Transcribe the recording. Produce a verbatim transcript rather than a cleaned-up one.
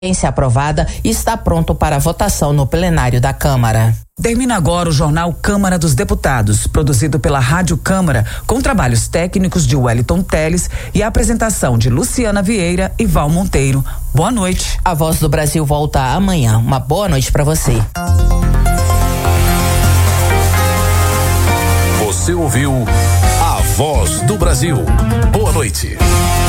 aprovada e está pronto para votação no plenário da Câmara. Termina agora o jornal Câmara dos Deputados, produzido pela Rádio Câmara, com trabalhos técnicos de Wellington Teles e a apresentação de Luciana Vieira e Val Monteiro. Boa noite. A Voz do Brasil volta amanhã. Uma boa noite para você. Você ouviu A Voz do Brasil. Boa noite.